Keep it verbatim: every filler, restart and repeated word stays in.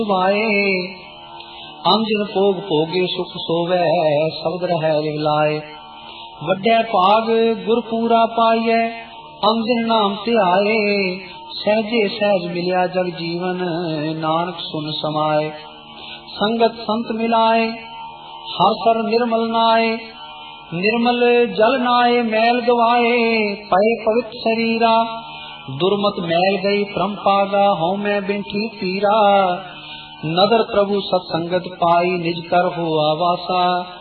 सुभाए अंजन भोग भोगे सुख सोवै शब्द रहै लिवलाए। वड्डे भाग गुरपूरा पाइयै अंजन नाम ध्याए। सहजे सहज मिलिया जग जीवन नानक सुन समाए। संगत संत मिलाए हर सर निर्मल नाए। निर्मल जल नाए मैल गवाए पए पवित्र शरीरा। दुर्मत मैल गई परम पागा हूँ मैं बिंठी पीरा। नदर प्रभु सत्संगत पाई निज कर हो आवासा।